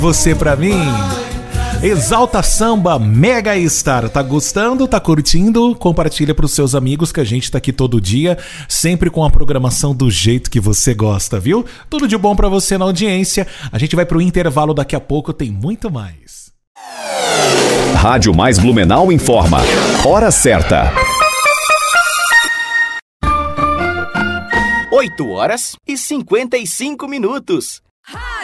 Você pra mim. Exalta Samba Mega Star. Tá gostando? Tá curtindo? Compartilha pros seus amigos que a gente tá aqui todo dia, sempre com a programação do jeito que você gosta, viu? Tudo de bom pra você na audiência. A gente vai pro intervalo daqui a pouco, tem muito mais. Rádio Mais Blumenau informa. Hora certa. 8 horas e 55 minutos.